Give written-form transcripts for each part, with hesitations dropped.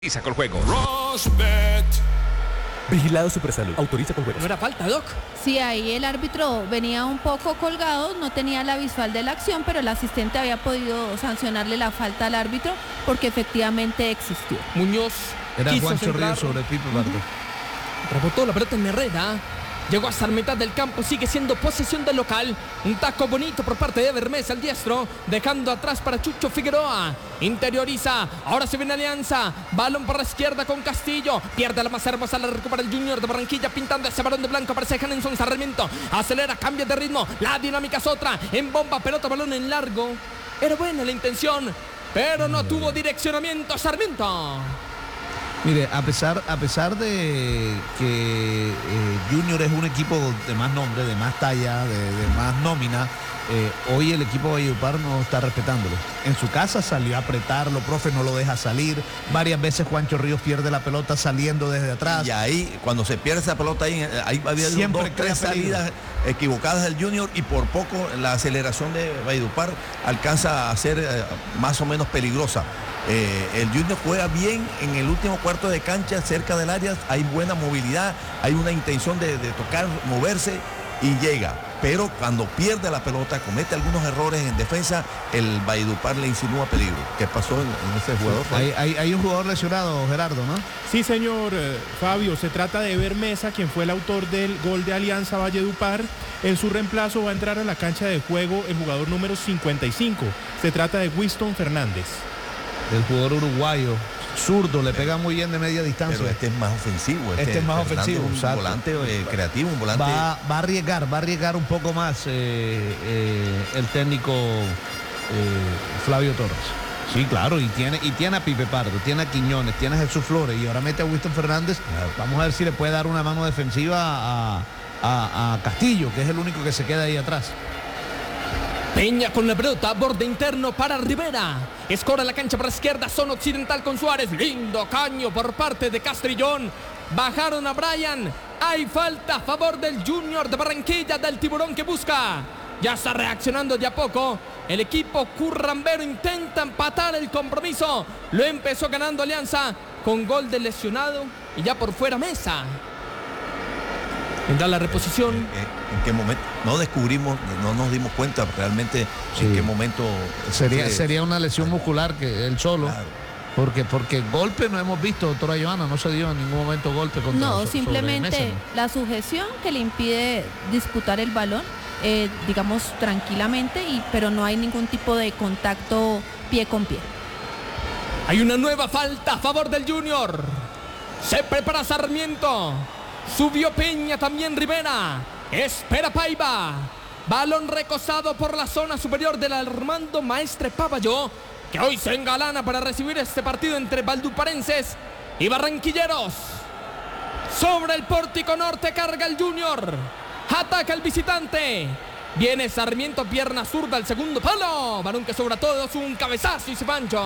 Y sacó el juego. Rosbet. Vigilado Supersalud. Autoriza con juegos. ¿No era falta, Doc? Sí, ahí el árbitro venía un poco colgado, no tenía la visual de la acción, pero el asistente había podido sancionarle la falta al árbitro porque efectivamente existió. Muñoz Era quiso Juancho centrar. Ríos sobre Pipe Pardo. Rebotó la pelota en Herrera. Llegó hasta la mitad del campo, sigue siendo posesión del local. Un taco bonito por parte de Bermesa, el diestro, dejando atrás para Chucho Figueroa. Interioriza, ahora se viene Alianza. Balón por la izquierda con Castillo. Pierde la más hermosa, la recupera el Junior de Barranquilla, pintando ese balón de blanco. Aparece Hanenson Sarmiento. Acelera, cambia de ritmo. La dinámica es otra. En bomba, pelota, balón en largo. Era buena la intención, pero no tuvo direccionamiento Sarmiento. Mire, a pesar de que Junior es un equipo de más nombre, de más talla, de más nómina, hoy el equipo de Valledupar no está respetándolo. En su casa salió a apretarlo, profe, no lo deja salir. Varias veces Juancho Ríos pierde la pelota saliendo desde atrás. Y ahí, cuando se pierde esa pelota, ahí había Siempre 2, 3 salidas equivocadas del Junior y por poco la aceleración de Valledupar alcanza a ser más o menos peligrosa. El Junior juega bien en el último cuarto de cancha, cerca del área, hay buena movilidad, hay una intención de tocar, moverse y llega. Pero cuando pierde la pelota, comete algunos errores en defensa, el Valledupar le insinúa peligro. ¿Qué pasó en ese jugador? Hay un jugador lesionado, Gerardo, ¿no? Sí, señor Fabio, se trata de Eber Mesa, quien fue el autor del gol de Alianza Valledupar. En su reemplazo va a entrar a la cancha de juego el jugador número 55. Se trata de Winston Fernández. El jugador uruguayo, zurdo, le pega muy bien de media distancia. Pero este es más ofensivo. Este es más Fernández, ofensivo, un exacto. volante creativo, un volante. Va a arriesgar un poco más el técnico Flavio Torres. Sí, claro, y tiene a Pipe Pardo, tiene a Quiñones, tiene a Jesús Flores y ahora mete a Winston Fernández. Claro. Vamos a ver si le puede dar una mano defensiva a Castillo, que es el único que se queda ahí atrás. Peña con la pelota, borde interno para Rivera. Escora la cancha para la izquierda, zona occidental con Suárez. Lindo caño por parte de Castrillón. Bajaron a Brian. Hay falta a favor del Junior de Barranquilla, del Tiburón que busca. Ya está reaccionando de a poco. El equipo currambero intenta empatar el compromiso. Lo empezó ganando Alianza con gol del lesionado y ya por fuera Mesa. Vendrá la reposición. ¿En qué momento? No descubrimos, no nos dimos cuenta realmente en qué momento. Sería una lesión muscular que él solo. Claro. Porque golpe no hemos visto, doctora Joana, no se dio en ningún momento golpe contra No, simplemente la sujeción que le impide disputar el balón, digamos tranquilamente, pero no hay ningún tipo de contacto pie con pie. Hay una nueva falta a favor del Junior. Se prepara Sarmiento. Subió Peña, también Rivera. Espera Paiva. Balón recosado por la zona superior del Armando Maestre Pavalló, que hoy se engalana para recibir este partido entre valduparenses y barranquilleros. Sobre el pórtico norte carga el Junior. Ataca el visitante. Viene Sarmiento, pierna zurda al segundo palo. Balón que sobra todo, es un cabezazo y se pancho.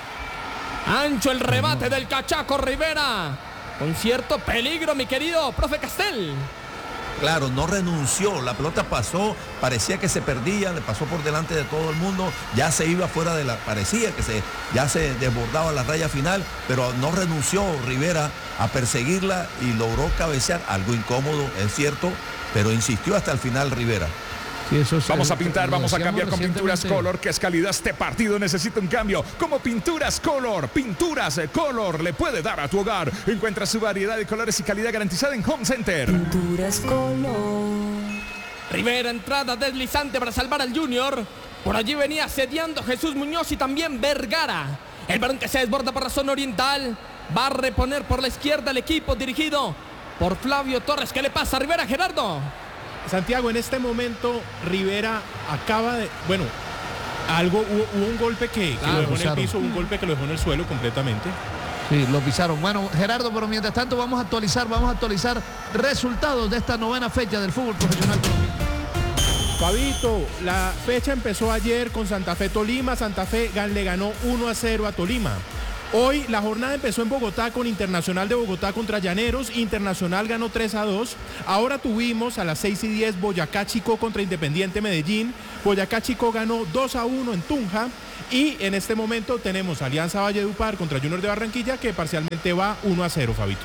Ancho el rebate del cachaco Rivera. Con cierto peligro, mi querido profe Castel. Claro, no renunció, la pelota pasó, parecía que se perdía, le pasó por delante de todo el mundo, ya se iba fuera de parecía que ya se desbordaba la raya final, pero no renunció Rivera a perseguirla y logró cabecear, algo incómodo, es cierto, pero insistió hasta el final Rivera. Sí, vamos a pintar, vamos a cambiar con Pinturas Color, que es calidad. Este partido necesita un cambio. Como Pinturas Color le puede dar a tu hogar. Encuentra su variedad de colores y calidad garantizada en Home Center. Pinturas Color. Rivera, entrada deslizante para salvar al Junior. Por allí venía asediando Jesús Muñoz y también Vergara. El balón que se desborda por la zona oriental. Va a reponer por la izquierda el equipo dirigido por Flavio Torres. ¿Qué le pasa a Rivera, Gerardo? Santiago, en este momento Rivera acaba de... Bueno, hubo un golpe que lo dejó en el piso, un golpe que lo dejó en el suelo completamente. Sí, lo pisaron. Bueno, Gerardo, pero mientras tanto vamos a actualizar resultados de esta novena fecha del fútbol profesional colombiano. Fabito, la fecha empezó ayer con Santa Fe Tolima. Santa Fe le ganó 1-0 a Tolima. Hoy la jornada empezó en Bogotá con Internacional de Bogotá contra Llaneros. Internacional ganó 3-2. Ahora tuvimos a las 6:10 Boyacá Chicó contra Independiente Medellín. Boyacá Chicó ganó 2-1 en Tunja. Y en este momento tenemos Alianza Valledupar contra Junior de Barranquilla, que parcialmente va 1-0, Fabito.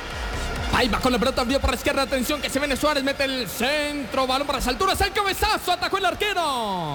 Ahí va con la pelota, abrió por la izquierda, atención que se viene Suárez, mete el centro, balón para las alturas, el cabezazo, atacó el arquero.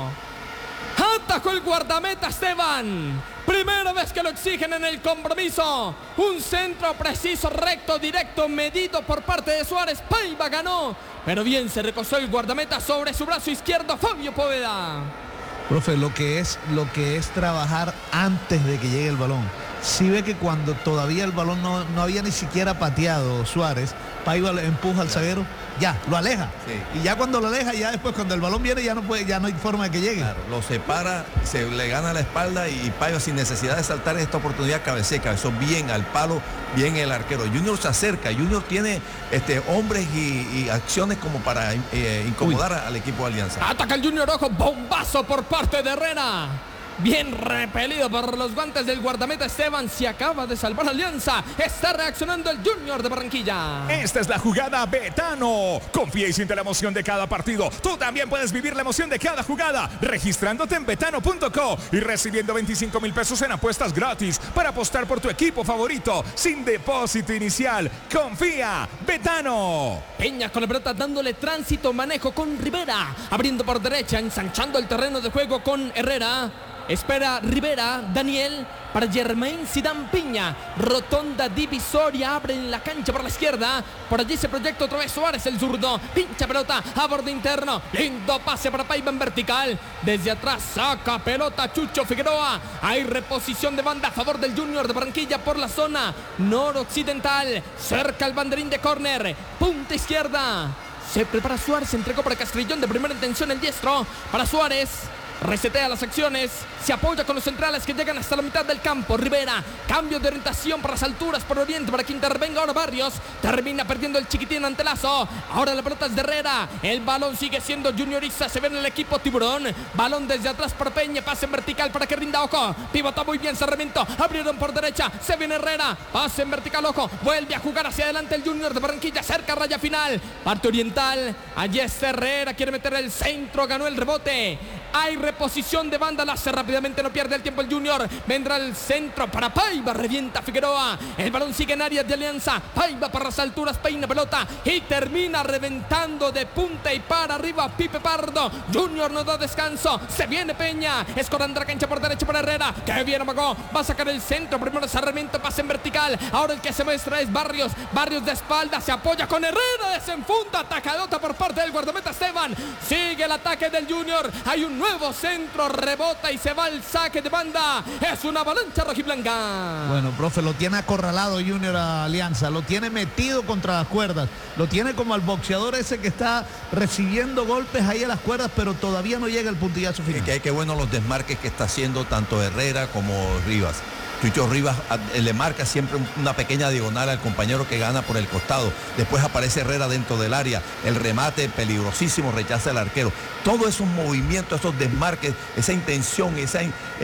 Atajó el guardameta Esteban. Primera vez que lo exigen en el compromiso. Un centro preciso, recto, directo, medido por parte de Suárez. Paiva ganó, pero bien se recostó el guardameta sobre su brazo izquierdo, Fabio Poveda. Profe, lo que es trabajar antes de que llegue el balón. Sí ve que cuando todavía el balón no había ni siquiera pateado Suárez, Paiva le empuja al zaguero, ya, lo aleja. Sí. Y ya cuando lo aleja, ya después cuando el balón viene ya no hay forma de que llegue. Claro, lo separa, se le gana la espalda y Paiva sin necesidad de saltar en esta oportunidad cabezó bien al palo, bien el arquero. Junior se acerca, Junior tiene hombres y acciones como para incomodar al equipo de Alianza. Ataca el Junior, ojo, bombazo por parte de Herrera. Bien repelido por los guantes del guardameta Esteban. Se acaba de salvar Alianza. Está reaccionando el Junior de Barranquilla. Esta es la jugada Betano. Confía y siente la emoción de cada partido. Tú también puedes vivir la emoción de cada jugada registrándote en betano.co y recibiendo 25,000 pesos en apuestas gratis para apostar por tu equipo favorito sin depósito inicial. Confía, Betano. Peña con la pelota dándole tránsito, manejo con Rivera. Abriendo por derecha, ensanchando el terreno de juego con Herrera. Espera Rivera, Daniel para Germain Zidane Piña. Rotonda divisoria, abre en la cancha por la izquierda. Por allí se proyecta otra vez Suárez, el zurdo. Pincha pelota a borde interno. Lindo pase para Paiva en vertical. Desde atrás saca pelota Chucho Figueroa. Hay reposición de banda a favor del Junior de Barranquilla por la zona noroccidental. Cerca el banderín de córner. Punta izquierda. Se prepara Suárez, entregó para Castrillón de primera intención el diestro. Para Suárez. Resetea las acciones, se apoya con los centrales que llegan hasta la mitad del campo. Rivera, cambio de orientación para las alturas por oriente para que intervenga ahora Barrios. Termina perdiendo el chiquitín ante Lazo. Ahora la pelota es de Herrera. El balón sigue siendo juniorista. Se ve en el equipo Tiburón. Balón desde atrás para Peña. Pase en vertical para que rinda Ojo. Pivota muy bien Sarmiento. Abrieron por derecha. Se viene Herrera. Pase en vertical Ojo. Vuelve a jugar hacia adelante el Junior de Barranquilla. Cerca raya final. Parte oriental. Allí es Herrera. Quiere meter el centro. Ganó el rebote. Hay reposición de banda, la hace rápidamente, no pierde el tiempo el Junior. Vendrá el centro para Paiva, revienta Figueroa. El balón sigue en áreas de Alianza. Paiva para las alturas, peina pelota y termina reventando de punta y para arriba Pipe Pardo. Junior no da descanso, se viene Peña. Escorando la cancha por derecha para Herrera. Que bien amagó, va a sacar el centro. Primero Sarmiento, pase en vertical. Ahora el que se muestra es Barrios. Barrios de espalda, se apoya con Herrera. Desenfunda, atacadota por parte del guardameta Esteban. Sigue el ataque del Junior. Hay un nuevo centro, rebota y se va al saque de banda. Es una avalancha rojiblanca. Bueno, profe, lo tiene acorralado Junior a Alianza, lo tiene metido contra las cuerdas, lo tiene como al boxeador ese que está recibiendo golpes ahí a las cuerdas, pero todavía no llega el puntillazo final. Qué bueno los desmarques que está haciendo tanto Herrera como Rivas. Chucho Rivas le marca siempre una pequeña diagonal al compañero que gana por el costado. Después aparece Herrera dentro del área. El remate peligrosísimo, rechaza el arquero. Todos esos movimientos, esos desmarques, esa intención, esas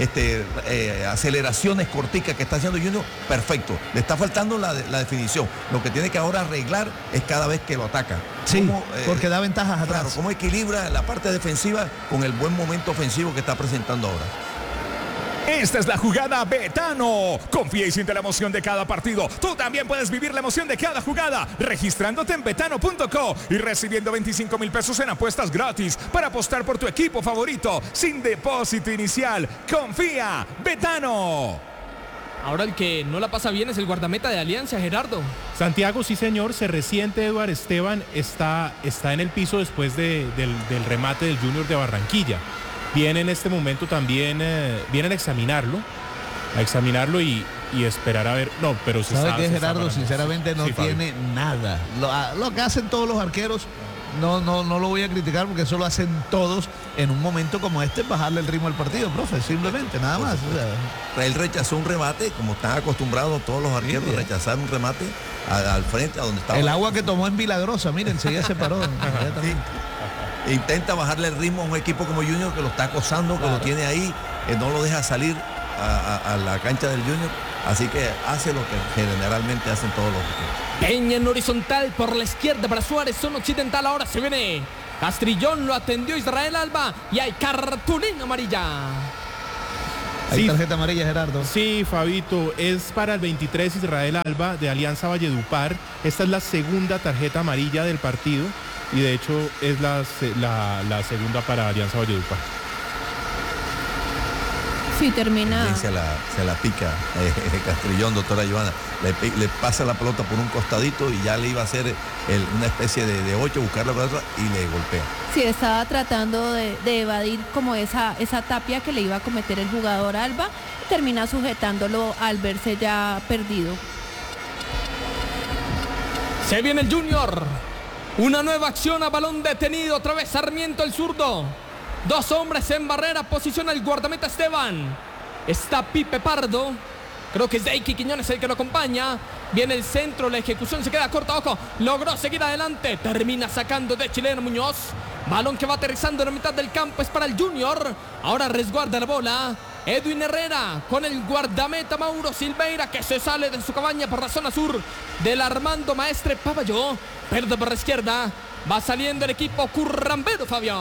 aceleraciones corticas que está haciendo Junior, perfecto. Le está faltando la definición. Lo que tiene que ahora arreglar es cada vez que lo ataca. Sí, porque da ventajas atrás. Claro, cómo equilibra la parte defensiva con el buen momento ofensivo que está presentando ahora. Esta es la jugada Betano. Confía y siente la emoción de cada partido. Tú también puedes vivir la emoción de cada jugada registrándote en betano.co y recibiendo 25,000 pesos en apuestas gratis para apostar por tu equipo favorito sin depósito inicial. Confía, Betano. Ahora el que no la pasa bien es el guardameta de Alianza, Gerardo. Santiago, sí señor, se resiente Eduard Esteban, está en el piso después del remate del Junior de Barranquilla. Viene en este momento también, vienen a examinarlo y esperar a ver. No, pero se ¿sabe qué, Gerardo? Sinceramente no tiene nada. Lo que hacen todos los arqueros, no lo voy a criticar porque eso lo hacen todos en un momento como este, bajarle el ritmo al partido, profe, simplemente, nada más. O sea, él rechazó un remate, como están acostumbrados todos los arqueros, rechazar un remate al frente, a donde estaba. El agua que tomó en Milagrosa, miren, enseguida se paró. Intenta bajarle el ritmo a un equipo como Junior que lo está acosando, que lo tiene ahí, no lo deja salir a la cancha del Junior. Así que hace lo que generalmente hacen todos los equipos. Peña en horizontal por la izquierda para Suárez, zona occidental, ahora se viene Castrillón, lo atendió Israel Alba y hay cartulina amarilla. Hay Sí. tarjeta amarilla, Gerardo. Sí, Fabito, es para el 23 Israel Alba de Alianza Valledupar. Esta es la segunda tarjeta amarilla del partido y de hecho es la segunda para Alianza Valledupar. Sí, termina. Bien se la pica Castrillón, doctora Joana. Le pasa la pelota por un costadito y ya le iba a hacer una especie de 8, buscar la pelota y le golpea. Sí, estaba tratando de evadir como esa tapia que le iba a cometer el jugador Alba y termina sujetándolo al verse ya perdido. Se viene el Junior. Una nueva acción a balón detenido. Otra vez Sarmiento el zurdo. 2 hombres en barrera. Posiciona el guardameta Esteban. Está Pipe Pardo. Creo que es Deiki Quiñones el que lo acompaña. Viene el centro. La ejecución se queda corta. Ojo. Logró seguir adelante. Termina sacando de chileno Muñoz. Balón que va aterrizando en la mitad del campo. Es para el Junior. Ahora resguarda la bola Edwin Herrera con el guardameta Mauro Silveira, que se sale de su cabaña por la zona sur del Armando Maestre Paballó. Pierde por la izquierda. Va saliendo el equipo currambero, Fabio.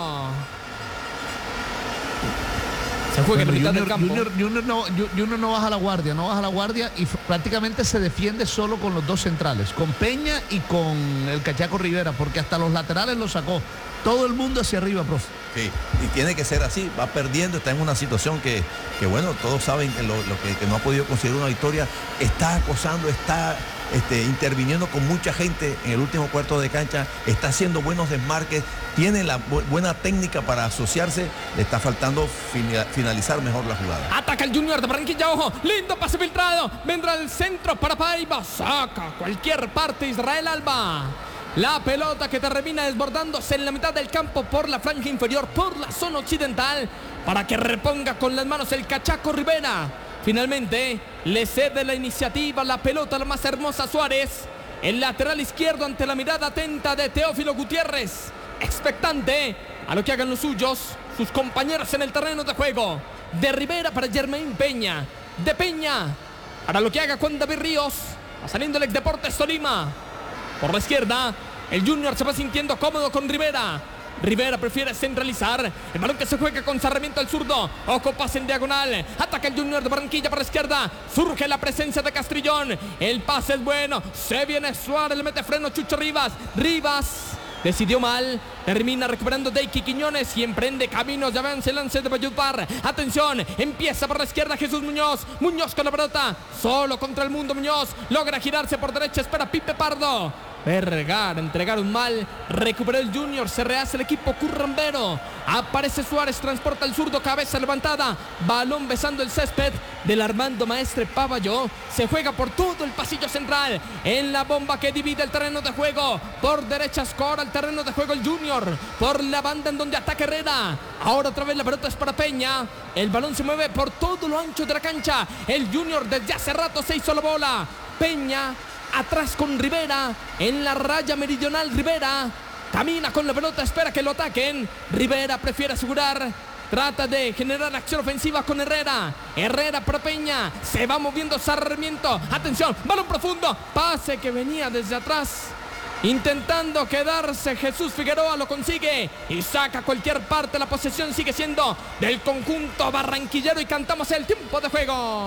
Se juega en la mitad del campo. Junior no baja la guardia, y prácticamente se defiende solo con los 2 centrales, con Peña y con el Cachaco Rivera, porque hasta los laterales lo sacó. Todo el mundo hacia arriba, profe. Sí, y tiene que ser así, va perdiendo, está en una situación que bueno, todos saben que no ha podido conseguir una victoria, está acosando, está interviniendo con mucha gente en el último cuarto de cancha, está haciendo buenos desmarques, tiene la buena técnica para asociarse, le está faltando finalizar mejor la jugada. Ataca el Junior de Barranquilla, ojo, lindo pase filtrado, vendrá el centro para Paiva, saca cualquier parte Israel Alba. La pelota que termina desbordándose en la mitad del campo por la franja inferior, por la zona occidental, para que reponga con las manos el Cachaco Rivera. Finalmente le cede la iniciativa, la pelota la más hermosa Suárez, el lateral izquierdo ante la mirada atenta de Teófilo Gutiérrez, expectante a lo que hagan los suyos, sus compañeros en el terreno de juego. De Rivera para Germain Peña, de Peña para lo que haga Juan David Ríos, va saliendo el ex Deportes Tolima. Por la izquierda, el Junior se va sintiendo cómodo con Rivera. Rivera prefiere centralizar. El balón que se juega con Sarmiento al zurdo. Ojo, pase en diagonal. Ataca el Junior de Barranquilla por la izquierda. Surge la presencia de Castrillón. El pase es bueno. Se viene Suárez, le mete freno Chucho Rivas. Rivas decidió mal. Termina recuperando Deiki Quiñones y emprende caminos de avance, lance de Valledupar. Atención, empieza por la izquierda Jesús Muñoz. Muñoz con la pelota. Solo contra el mundo Muñoz. Logra girarse por derecha, espera Pipe Pardo. Vergara, entregaron mal, recuperó el Junior, se rehace el equipo currambero, aparece Suárez, transporta el zurdo, cabeza levantada, balón besando el césped del Armando Maestre Paballó, se juega por todo el pasillo central, en la bomba que divide el terreno de juego, por derecha escora el terreno de juego el Junior, por la banda en donde ataca Herrera, ahora otra vez la pelota es para Peña, el balón se mueve por todo lo ancho de la cancha, el Junior desde hace rato se hizo la bola, Peña atrás con Rivera, en la raya meridional Rivera, camina con la pelota, espera que lo ataquen, Rivera prefiere asegurar, trata de generar acción ofensiva con Herrera, Herrera para Peña, se va moviendo Sarmiento, atención, balón profundo, pase que venía desde atrás, intentando quedarse Jesús Figueroa, lo consigue y saca cualquier parte, la posesión sigue siendo del conjunto barranquillero y cantamos el tiempo de juego.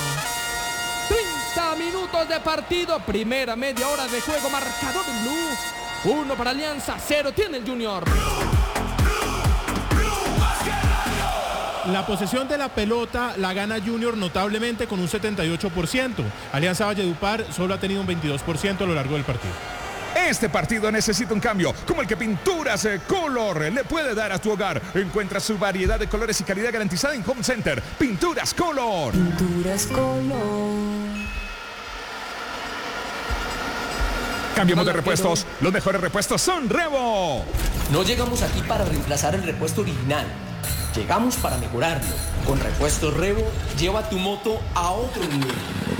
30 minutos de partido, primera media hora de juego, marcador en blue, 1 para Alianza, 0 tiene el Junior. La posesión de la pelota la gana Junior notablemente con un 78%. Alianza Valledupar solo ha tenido un 22% a lo largo del partido. Este partido necesita un cambio, como el que Pinturas Color le puede dar a tu hogar. Encuentra su variedad de colores y calidad garantizada en Home Center. Pinturas Color. Pinturas Color. Cambiamos de repuestos. Los mejores repuestos son Revo. No llegamos aquí para reemplazar el repuesto original. Llegamos para mejorarlo. Con Repuestos Revo, lleva tu moto a otro nivel.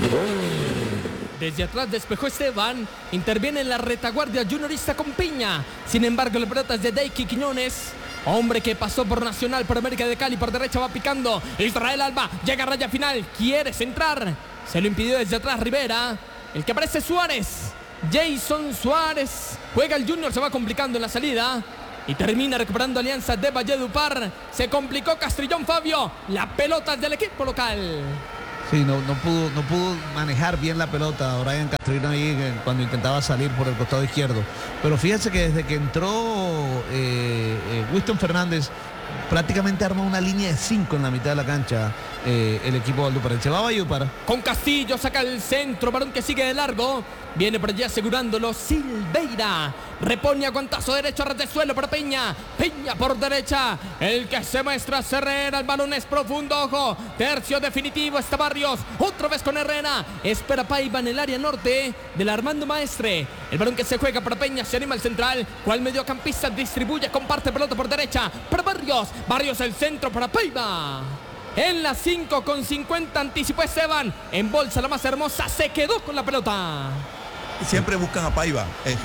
Desde atrás despejó Esteban, interviene en la retaguardia juniorista con Piña. Sin embargo, la pelota es de Deiki Quiñones, hombre que pasó por Nacional, por América de Cali, por derecha va picando. Israel Alba llega a raya final, quiere centrar. Se lo impidió desde atrás Rivera. El que aparece Suárez. Jason Suárez. Juega el Junior, se va complicando en la salida. Y termina recuperando Alianza de Valledupar. Se complicó Castrillón, Fabio. La pelota es del equipo local. Sí, no pudo manejar bien la pelota Brian Castrillón ahí cuando intentaba salir por el costado izquierdo. Pero fíjense que desde que entró Winston Fernández, prácticamente arma una línea de 5 en la mitad de la cancha el equipo valduparense. Va a Valledupar. Con Castillo saca el centro, varón que sigue de largo. Viene por allí asegurándolo Silveira. Repone a guantazo derecho a ras de suelo para Peña. Peña por derecha. El que se muestra es Herrera. El balón es profundo. Ojo. Tercio definitivo está Barrios. Otra vez con Herrera. Espera Paiva en el área norte del Armando Maestre. El balón que se juega para Peña. Se anima al central. Cual mediocampista distribuye. Comparte pelota por derecha. Para Barrios. Barrios el centro para Paiva. En las 5:50 anticipó Esteban. En bolsa la más hermosa. Se quedó con la pelota. Siempre buscan a Paiva,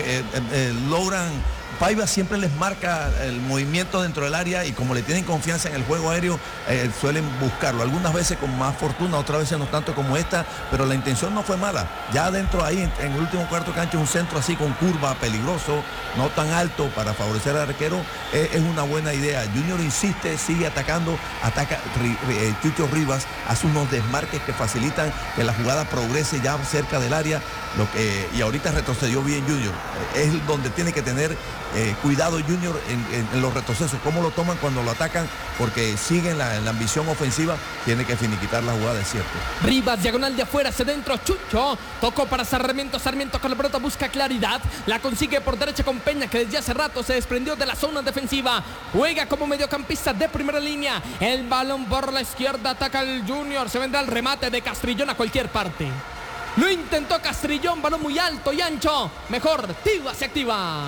Paiva siempre les marca el movimiento dentro del área y como le tienen confianza en el juego aéreo, suelen buscarlo. Algunas veces con más fortuna, otras veces no tanto como esta, pero la intención no fue mala. Ya adentro ahí, en el último cuarto de cancha, un centro así con curva, peligroso, no tan alto para favorecer al arquero, es una buena idea. Junior insiste, sigue atacando, ataca Chucho Rivas, hace unos desmarques que facilitan que la jugada progrese ya cerca del área. Y ahorita retrocedió bien Junior. Es donde tiene que tener cuidado Junior en los retrocesos, cómo lo toman cuando lo atacan, porque siguen la ambición ofensiva, tiene que finiquitar la jugada, es cierto. Rivas, diagonal de afuera, hacia dentro, Chucho, tocó para Sarmiento con la pelota, busca claridad, la consigue por derecha con Peña, que desde hace rato se desprendió de la zona defensiva, juega como mediocampista de primera línea, el balón por la izquierda, ataca el Junior, se vendrá el remate de Castrillón a cualquier parte. Lo intentó Castrillón, balón muy alto y ancho, mejor, Tiva se activa.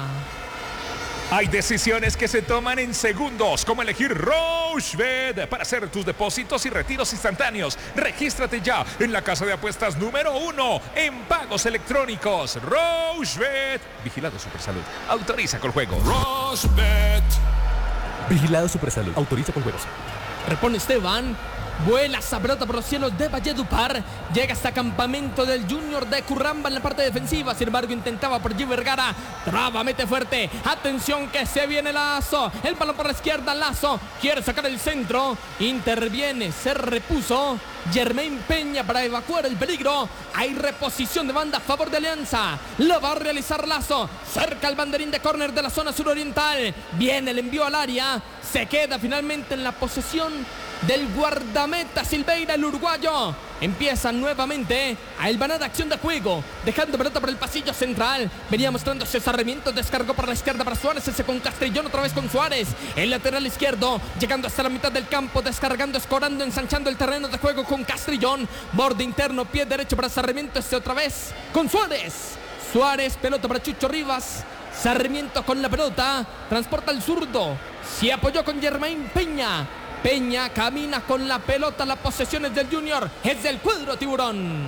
Hay decisiones que se toman en segundos, como elegir Rochebet para hacer tus depósitos y retiros instantáneos. Regístrate ya en la casa de apuestas número 1 en pagos electrónicos. Rochebet. Vigilado Supersalud. Autoriza con juego. Rochebet. Vigilado Supersalud. Autoriza con juegos. Repone Esteban. Vuela esa pelota por los cielos de Valledupar. Llega hasta campamento del Junior de Curramba en la parte defensiva. Sin embargo, intentaba por G. Vergara. Traba, mete fuerte. Atención que se viene Lazo. El balón por la izquierda. Lazo quiere sacar el centro. Interviene, se repuso Germain Peña para evacuar el peligro. Hay reposición de banda a favor de Alianza. Lo va a realizar Lazo. Cerca el banderín de córner de la zona suroriental. Viene el envío al área. Se queda finalmente en la posesión del guardameta Silveira, el uruguayo. Empieza nuevamente a hilvanar acción de juego, dejando pelota por el pasillo central. Venía mostrándose Sarmiento, descargó para la izquierda para Suárez, ese con Castrillón, otra vez con Suárez. El lateral izquierdo, llegando hasta la mitad del campo, descargando, escorando, ensanchando el terreno de juego con Castrillón. Borde interno, pie derecho para Sarmiento, este otra vez con Suárez. Suárez, pelota para Chucho Rivas. Sarmiento con la pelota, transporta el zurdo. Se apoyó con Germain Peña. Peña camina con la pelota, las posesiones del Junior, es del cuadro tiburón.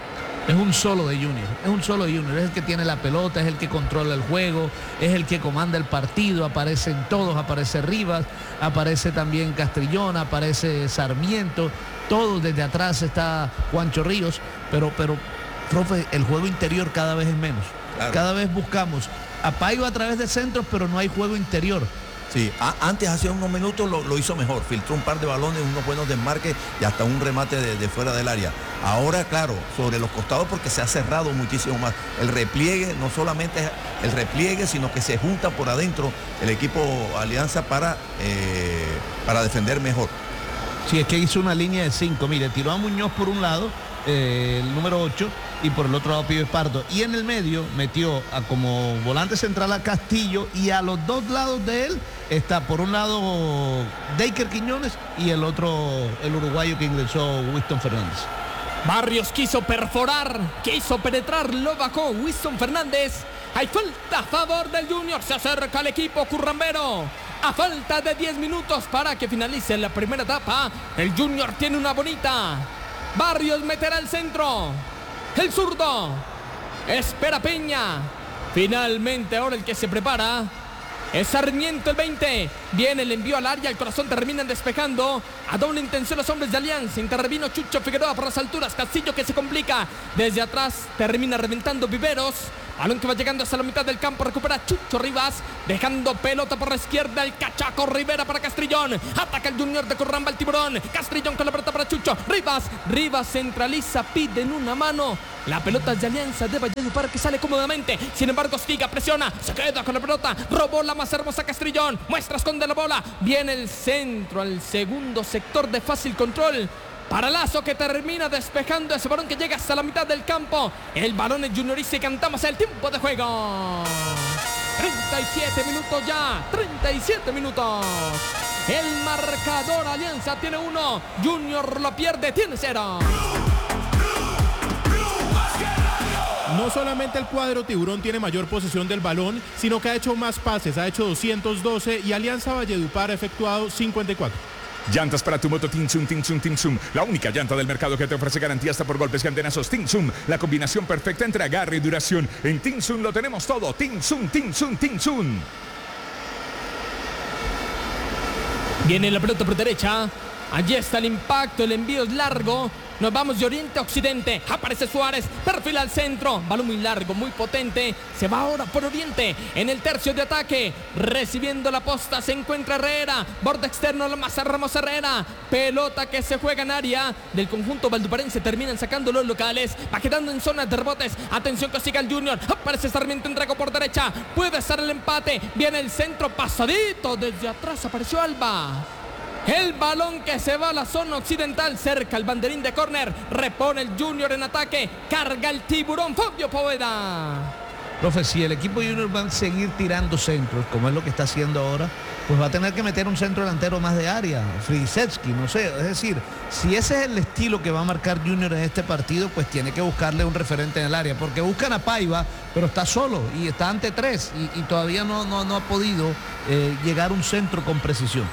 Es un solo de Junior, es el que tiene la pelota, es el que controla el juego, es el que comanda el partido, aparecen todos, aparece Rivas, aparece también Castrillón, aparece Sarmiento, todos desde atrás está Juancho Ríos, pero profe, el juego interior cada vez es menos, claro. Cada vez buscamos a Paiva a través de centros, pero no hay juego interior. Sí, antes, hace unos minutos lo hizo mejor, filtró un par de balones, unos buenos desmarques y hasta un remate de fuera del área. Ahora, claro, sobre los costados porque se ha cerrado muchísimo más. El repliegue, no solamente es el repliegue, sino que se junta por adentro el equipo Alianza para defender mejor. Sí, es que hizo una línea de 5, mire, tiró a Muñoz por un lado, el número 8, y por el otro lado Pío Esparto, y en el medio metió como volante central a Castillo, y a los dos lados de él está por un lado Deiker Quiñones y el otro el uruguayo que ingresó Winston Fernández. Barrios quiso perforar, quiso penetrar, lo bajó Winston Fernández. Hay falta a favor del Junior, se acerca el equipo currambero. A falta de 10 minutos para que finalice la primera etapa, el Junior tiene una bonita. Barrios meterá el centro. El zurdo. Espera Peña. Finalmente ahora el que se prepara es Sarmiento, el 20. Viene el envío al área, el corazón terminan despejando. A doble intención los hombres de Alianza. Intervino Chucho Figueroa por las alturas. Castillo que se complica. Desde atrás termina reventando Viveros. Balón que va llegando hasta la mitad del campo. Recupera Chucho Rivas. Dejando pelota por la izquierda. El Cachaco Rivera para Castrillón. Ataca el Junior de Curramba el Tiburón. Castrillón con la pelota para Chucho Rivas. Rivas centraliza. Pide en una mano. La pelota es de Alianza de Valledupar que sale cómodamente. Sin embargo, Stiga presiona. Se queda con la pelota. Robó la más hermosa Castrillón. Muestra, esconde la bola. Viene el centro al segundo sector de fácil control. Para Lazo que termina despejando ese balón que llega hasta la mitad del campo. El balón es juniorista y cantamos el tiempo de juego. 37 minutos ya. 37 minutos. El marcador, Alianza tiene 1. Junior lo pierde, tiene 0. No solamente el cuadro tiburón tiene mayor posesión del balón, sino que ha hecho más pases, ha hecho 212 y Alianza Valledupar ha efectuado 54. Llantas para tu moto Tinsum, Tinsum, Tinsum. La única llanta del mercado que te ofrece garantía hasta por golpes y antenazos. Tinsum, la combinación perfecta entre agarre y duración. En Tinsum lo tenemos todo. Tinsum, Tinsum, Tinsum. Viene la pelota por derecha. Allí está el impacto, el envío es largo. Nos vamos de oriente a occidente. Aparece Suárez, perfil al centro. Balón muy largo, muy potente. Se va ahora por oriente. En el tercio de ataque. Recibiendo la posta se encuentra Herrera. Borde externo, la masa Ramos Herrera. Pelota que se juega en área del conjunto valduparense. Terminan sacando los locales. Va quedando en zona de rebotes. Atención que siga el Junior. Aparece Sarmiento, entrega por derecha. Puede estar el empate. Viene el centro pasadito. Desde atrás apareció Alba. El balón que se va a la zona occidental, cerca el banderín de córner. Repone el Junior en ataque. Carga el Tiburón, Fabio Poveda. Profe, si el equipo Junior va a seguir tirando centros, como es lo que está haciendo ahora, pues va a tener que meter un centro delantero más de área, Frisetsky, no sé. Es decir, si ese es el estilo que va a marcar Junior en este partido, pues tiene que buscarle un referente en el área, porque buscan a Paiva, pero está solo y está ante 3 y todavía no ha podido llegar a un centro con precisión.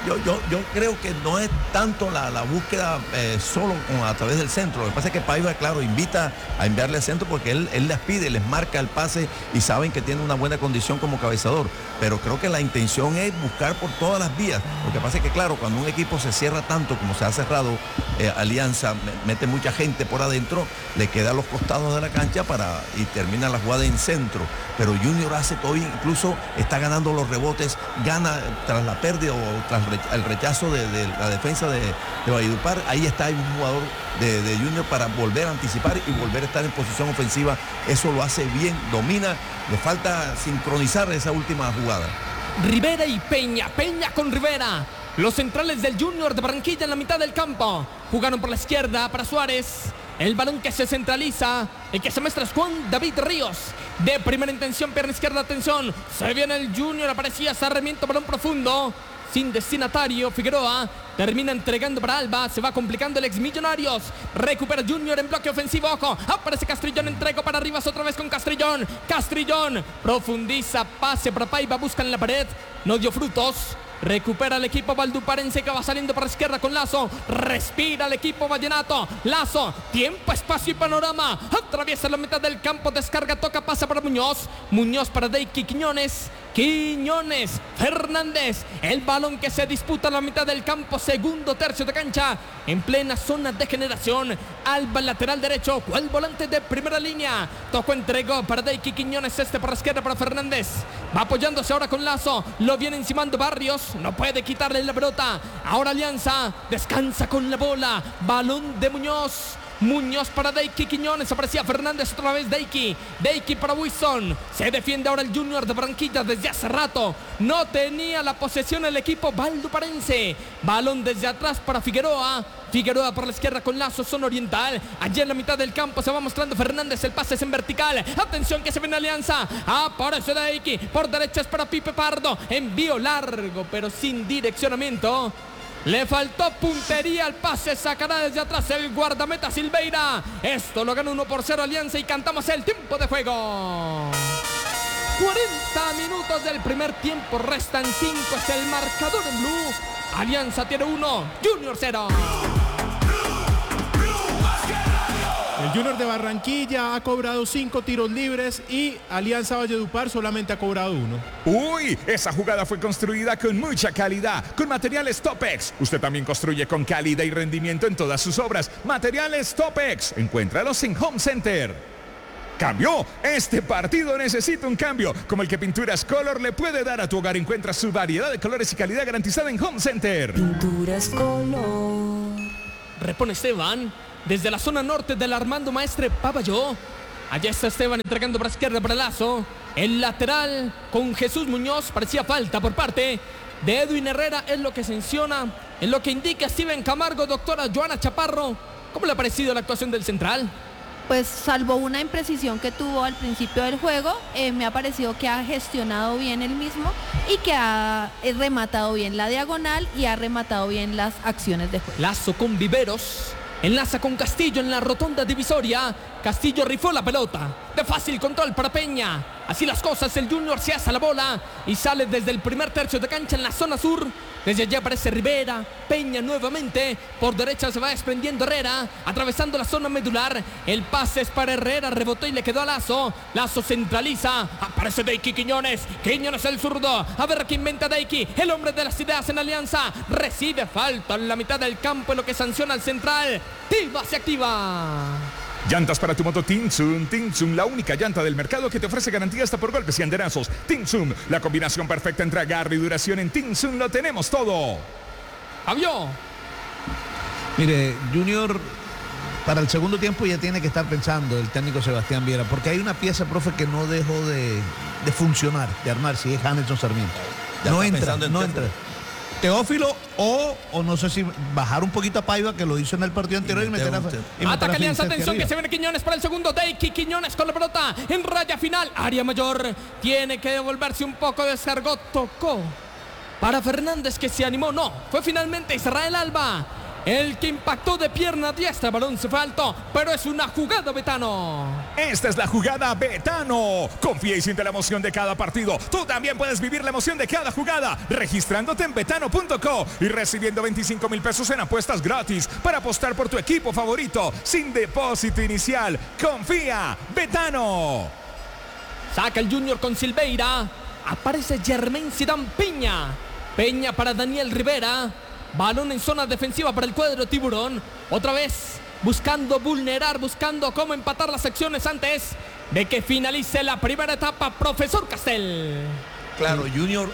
Yo creo que no es tanto la búsqueda solo a través del centro. Lo que pasa es que Paiva, claro, invita a enviarle al centro porque él les pide, les marca el pase y saben que tiene una buena condición como cabezador. Pero creo que la intención es buscar por todas las vías. Lo que pasa es que, claro, cuando un equipo se cierra tanto como se ha cerrado, Alianza mete mucha gente por adentro, le queda a los costados de la cancha y termina la jugada en centro. Pero Junior hace todo bien, incluso está ganando los rebotes, gana tras la pérdida o tras el rechazo de la defensa de Valledupar. Ahí está un jugador de Junior para volver a anticipar y volver a estar en posición ofensiva. Eso lo hace bien, domina, le falta sincronizar esa última jugada. Rivera y Peña, Peña con Rivera. Los centrales del Junior de Barranquilla en la mitad del campo. Jugaron por la izquierda para Suárez. El balón que se centraliza, el que se muestra es Juan David Ríos. De primera intención, pierna izquierda, atención. Se viene el Junior, aparecía Sarmiento, balón profundo. Sin destinatario, Figueroa termina entregando para Alba. Se va complicando el ex Millonarios. Recupera Junior en bloque ofensivo. Ojo, aparece Castrillón, entrego para Rivas otra vez con Castrillón. Castrillón profundiza, pase para Paiva, buscan la pared. No dio frutos. Recupera el equipo valduparense que va saliendo para la izquierda con Lazo. Respira el equipo vallenato. Lazo, tiempo, espacio y panorama. Atraviesa la mitad del campo, descarga, toca, pasa para Muñoz. Muñoz para Deiki Quiñones. Quiñones, Fernández. El balón que se disputa en la mitad del campo, segundo tercio de cancha. En plena zona de generación. Alba, lateral derecho. ¿Cuál volante de primera línea? Tocó, entregó para Deiki Quiñones. Por la izquierda para Fernández. Va apoyándose ahora con Lazo. Lo viene encimando Barrios. No puede quitarle la pelota. Ahora Alianza descansa con la bola. Balón de Muñoz. Muñoz para Deiki Quiñones. Aparecía Fernández otra vez. Deiki para Wilson. Se defiende ahora el Junior de Barranquilla desde hace rato. No tenía la posesión el equipo valduparense. Balón desde atrás para Figueroa. Figueroa por la izquierda con Lazo, zona oriental. Allí en la mitad del campo se va mostrando Fernández. El pase es en vertical. Atención que se viene Alianza. Aparece Deiki. Por derecha es para Pipe Pardo. Envío largo pero sin direccionamiento. Le faltó puntería al pase, sacará desde atrás el guardameta Silveira. Esto lo gana 1-0 Alianza y cantamos el tiempo de juego. 40 minutos del primer tiempo, restan 5, es el marcador en blue. Alianza tiene 1, Junior 0. El Junior de Barranquilla ha cobrado 5 tiros libres y Alianza Valledupar solamente ha cobrado 1. Uy, esa jugada fue construida con mucha calidad, con materiales Topex. Usted también construye con calidad y rendimiento en todas sus obras. Materiales Topex, encuéntralos en Home Center. Cambió. Este partido necesita un cambio, como el que Pinturas Color le puede dar a tu hogar. Encuentra su variedad de colores y calidad garantizada en Home Center. Pinturas Color. Repone Esteban desde la zona norte del Armando Maestre Paballó. Allá está Esteban entregando para izquierda para Lazo. El lateral con Jesús Muñoz. Parecía falta por parte de Edwin Herrera. Es lo que sanciona, es lo que indica Steven Camargo. Doctora Joana Chaparro, ¿cómo le ha parecido la actuación del central? Pues salvo una imprecisión que tuvo al principio del juego, me ha parecido que ha gestionado bien él mismo y que ha rematado bien la diagonal y ha rematado bien las acciones de juego. Lazo con Viveros, enlaza con Castillo en la rotonda divisoria. Castillo rifó la pelota, de fácil control para Peña. Así las cosas, el Junior se hace la bola y sale desde el primer tercio de cancha en la zona sur. Desde allá aparece Rivera, Peña nuevamente, por derecha se va desprendiendo Herrera, atravesando la zona medular. El pase es para Herrera, rebotó y le quedó a Lazo. Lazo centraliza, aparece Deiki Quiñones, Quiñones el zurdo. A ver qué inventa Deiki, el hombre de las ideas en Alianza. Recibe falta en la mitad del campo, en lo que sanciona al central. Tiva se activa. Llantas para tu moto Tinsun. Tinsun, la única llanta del mercado que te ofrece garantía hasta por golpes y andenazos. Tinsun, la combinación perfecta entre agarre y duración. En Tinsun lo tenemos todo. Fabio. Mire, Junior para el segundo tiempo ya tiene que estar pensando el técnico Sebastián Viera, porque hay una pieza, profe, que no dejó de funcionar, de armar, si es Hanelson Sarmiento. No entra, no entra. Teófilo o no sé si bajar un poquito a Paiva, que lo hizo en el partido anterior, y meter a Ataca Alianza, atención arriba. que se viene Quiñones para el segundo. Deiki Quiñones con la pelota en raya final, área mayor. Tiene que devolverse un poco de Sargot, tocó para Fernández, que se animó, no, fue finalmente Israel Alba el que impactó de pierna diestra. Balón se fue alto, pero es una jugada, Betano. Esta es la jugada Betano. Confía y siente la emoción de cada partido. Tú también puedes vivir la emoción de cada jugada registrándote en betano.co y recibiendo 25,000 pesos en apuestas gratis para apostar por tu equipo favorito sin depósito inicial. Confía, Betano. Saca el Junior con Silveira. Aparece Germain Zidane Peña. Peña para Daniel Rivera. Balón en zona defensiva para el cuadro tiburón. Otra vez buscando vulnerar, buscando cómo empatar las acciones antes de que finalice la primera etapa. Profesor Castel. Claro, Junior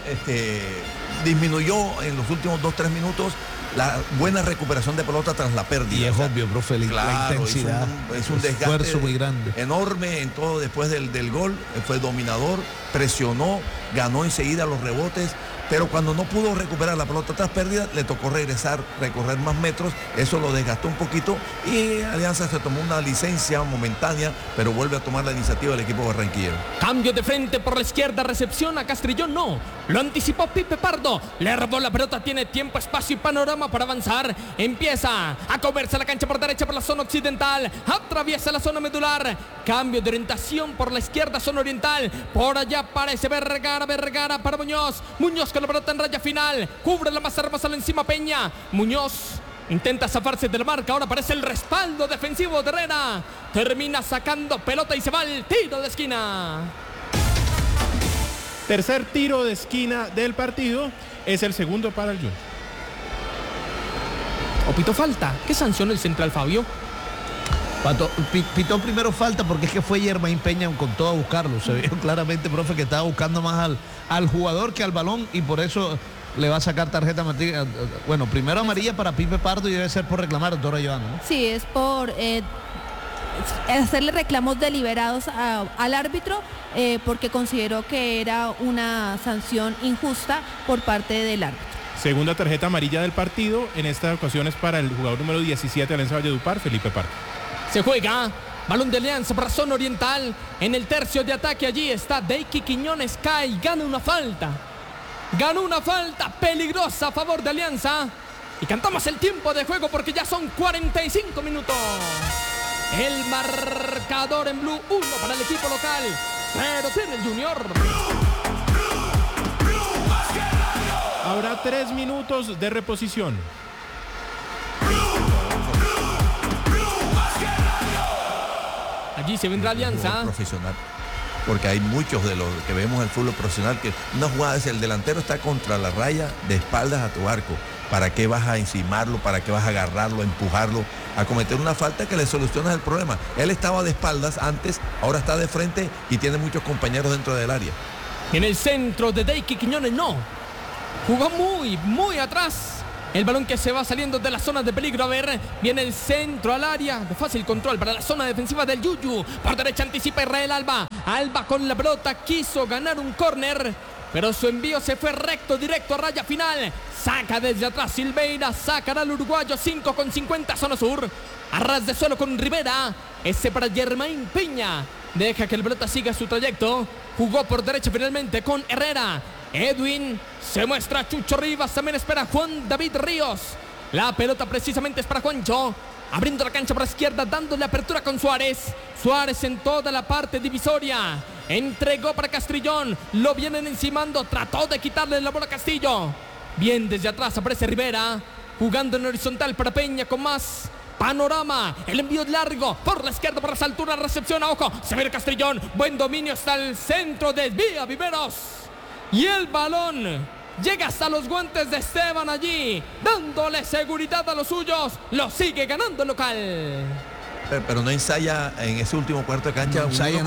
disminuyó en los últimos 2-3 minutos la buena recuperación de pelota tras la pérdida. Y es obvio, profe, la intensidad. Es un desgaste esfuerzo muy grande, enorme en todo después del gol. Fue dominador, presionó, ganó enseguida los rebotes. Pero cuando no pudo recuperar la pelota tras pérdida, le tocó regresar, recorrer más metros. Eso lo desgastó un poquito y Alianza se tomó una licencia momentánea, pero vuelve a tomar la iniciativa del equipo barranquillero. Cambio de frente por la izquierda, recepción a Castrillón, no. Lo anticipó Pipe Pardo. Le robó la pelota, tiene tiempo, espacio y panorama para avanzar. Empieza a comerse la cancha por derecha por la zona occidental. Atraviesa la zona medular. Cambio de orientación por la izquierda, zona oriental. Por allá aparece Vergara para Muñoz. Muñoz con la pelota en raya final, cubre la más hermosa encima Peña. Muñoz intenta zafarse de la marca, ahora aparece el respaldo defensivo de Herrera. Termina sacando pelota y se va al tiro de esquina. Tercer tiro de esquina del partido, es el segundo para el Junior. Opitó falta. ¿Qué sanción el central, Fabio? Pitó primero falta porque es que fue Germain Peña con todo a buscarlo. Se vio claramente, profe, que estaba buscando más al jugador que al balón y por eso le va a sacar tarjeta amarilla. Bueno, primero amarilla para Pipe Pardo y debe ser por reclamar, doctora Joana, ¿no? Sí, es por hacerle reclamos deliberados al árbitro porque consideró que era una sanción injusta por parte del árbitro. Segunda tarjeta amarilla del partido, en esta ocasión es para el jugador número 17 de Alianza Valledupar, Felipe Pardo. Se juega, balón de Alianza para zona oriental, en el tercio de ataque allí está Deiki Quiñones, cae, gana una falta. Ganó una falta peligrosa a favor de Alianza. Y cantamos el tiempo de juego porque ya son 45 minutos. El marcador en blue, 1 para el equipo local, pero tiene el Junior. Habrá 3 minutos de reposición. Allí se vendrá Alianza. Profesional. Porque hay muchos de los que vemos el fútbol profesional que una jugada es el delantero está contra la raya de espaldas a tu arco. ¿Para qué vas a encimarlo? ¿Para qué vas a agarrarlo, a empujarlo, a cometer una falta que le solucionas el problema? Él estaba de espaldas antes, ahora está de frente y tiene muchos compañeros dentro del área. En el centro de Deiki Quiñones no. Jugó muy atrás. El balón que se va saliendo de la zona de peligro. A ver, viene el centro al área. De fácil control para la zona defensiva del Yuyu. Por derecha anticipa Israel Alba. Alba con la pelota quiso ganar un córner, pero su envío se fue recto, directo a raya final. Saca desde atrás Silveira. Sacará al uruguayo 5:50 zona sur. A ras de suelo con Rivera. Ese para Germain Piña. Deja que el pelota siga su trayecto. Jugó por derecha finalmente con Herrera. Edwin se muestra Chucho Rivas. También espera Juan David Ríos. La pelota precisamente es para Juancho. Abriendo la cancha por la izquierda, dándole apertura con Suárez. Suárez en toda la parte divisoria. Entregó para Castrillón. Lo vienen encimando. Trató de quitarle la bola a Castillo. Bien desde atrás aparece Rivera. Jugando en horizontal para Peña con más panorama. El envío largo por la izquierda, por las alturas. Recepción a ojo. Se ve Castrillón. Buen dominio hasta el centro. Desvía Viveros. Y el balón llega hasta los guantes de Esteban allí, dándole seguridad a los suyos. Lo sigue ganando el local. Pero no ensaya en ese último cuarto de cancha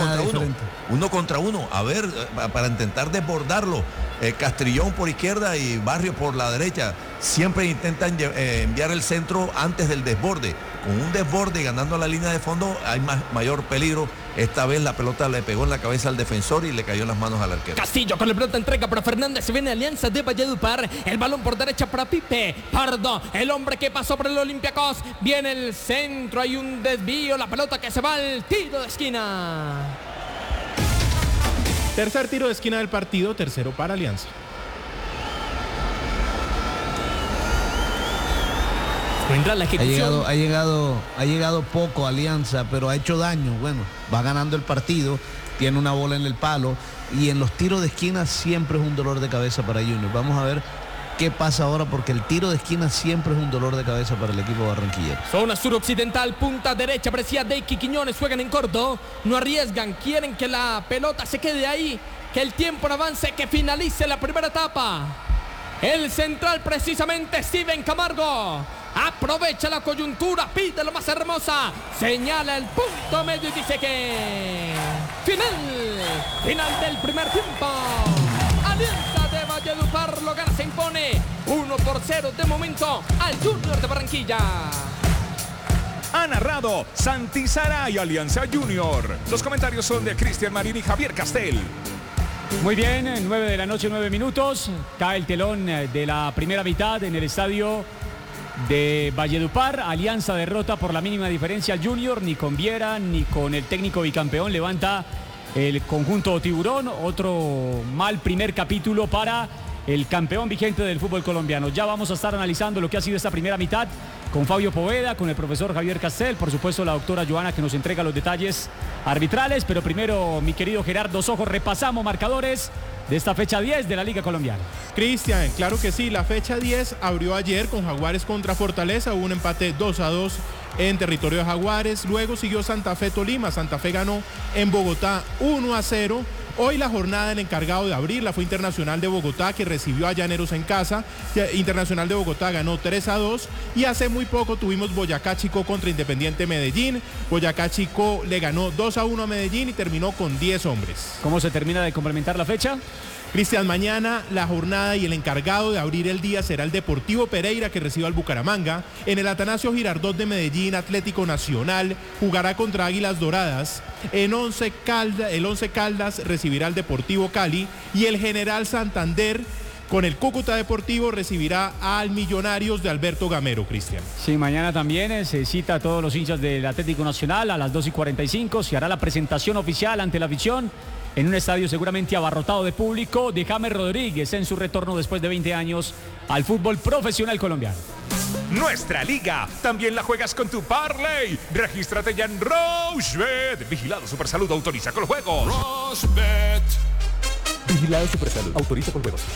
uno contra uno. A ver, para intentar desbordarlo. Castrillón por izquierda y Barrio por la derecha. Siempre intentan enviar el centro antes del desborde. Con un desborde ganando la línea de fondo hay mayor peligro. Esta vez la pelota le pegó en la cabeza al defensor y le cayó en las manos al arquero. Castillo con la pelota entrega para Fernández. Se viene Alianza de Valledupar. El balón por derecha para Pipe Pardo, el hombre que pasó por el Olympiacos. Viene el centro, hay un desvío. La pelota que se va al tiro de esquina. Tercer tiro de esquina del partido, tercero para Alianza. La ejecución. Ha llegado poco Alianza, pero ha hecho daño. Bueno, va ganando el partido, tiene una bola en el palo y en los tiros de esquina siempre es un dolor de cabeza para Junior. Vamos a ver qué pasa ahora, porque el tiro de esquina siempre es un dolor de cabeza para el equipo barranquillero. Zona suroccidental, punta derecha, parecía Deiki Quiñones, juegan en corto, no arriesgan, quieren que la pelota se quede ahí, que el tiempo no avance, que finalice la primera etapa. El central precisamente, Steven Camargo. Aprovecha la coyuntura, pide lo más hermosa, señala el punto medio y dice que final del primer tiempo. Alianza de Valledupar lo gana, se impone 1-0 de momento al Junior de Barranquilla. Ha narrado Santi Sara y Alianza Junior. Los comentarios son de Cristian Marín y Javier Castel. Muy bien, 9 de la noche, 9 minutos. Cae el telón de la primera mitad en el estadio de Valledupar. Alianza derrota por la mínima diferencia al Junior. Ni con Viera ni con el técnico bicampeón levanta el conjunto tiburón. Otro mal primer capítulo para el campeón vigente del fútbol colombiano. Ya vamos a estar analizando lo que ha sido esta primera mitad con Fabio Poveda, con el profesor Javier Castel, por supuesto la doctora Joana que nos entrega los detalles arbitrales, pero primero, mi querido Gerardo Sojo, repasamos marcadores de esta fecha 10 de la Liga Colombiana. Cristian, claro que sí, la fecha 10 abrió ayer con Jaguares contra Fortaleza, hubo un empate 2-2 en territorio de Jaguares, luego siguió Santa Fe Tolima, Santa Fe ganó en Bogotá 1-0. Hoy la jornada, el encargado de abrirla fue Internacional de Bogotá, que recibió a Llaneros en casa. Internacional de Bogotá ganó 3-2 y hace muy poco tuvimos Boyacá Chico contra Independiente Medellín. Boyacá Chico le ganó 2-1 a Medellín y terminó con 10 hombres. ¿Cómo se termina de complementar la fecha? Cristian, mañana la jornada y el encargado de abrir el día será el Deportivo Pereira, que recibe al Bucaramanga. En el Atanasio Girardot de Medellín, Atlético Nacional jugará contra Águilas Doradas. El Once Caldas recibirá al Deportivo Cali y el General Santander con el Cúcuta Deportivo recibirá al Millonarios de Alberto Gamero, Cristian. Sí, mañana también se cita a todos los hinchas del Atlético Nacional a las 2:45. Se hará la presentación oficial ante la afición en un estadio seguramente abarrotado de público de James Rodríguez en su retorno después de 20 años al fútbol profesional colombiano. Nuestra liga también la juegas con tu Parley. Regístrate ya en Rochebet. Vigilado Supersalud, autoriza con juegos. Vigilado Supersalud, autoriza con juegos.